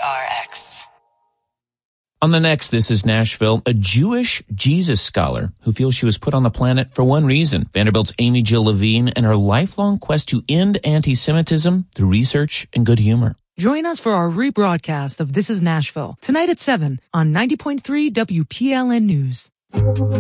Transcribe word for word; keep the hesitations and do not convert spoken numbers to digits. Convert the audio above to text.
R X. On the next This Is Nashville, a Jewish Jesus scholar who feels she was put on the planet for one reason. Vanderbilt's Amy Jill Levine and her lifelong quest to end anti-Semitism through research and good humor. Join us for our rebroadcast of This Is Nashville, tonight at seven on ninety point three W P L N News.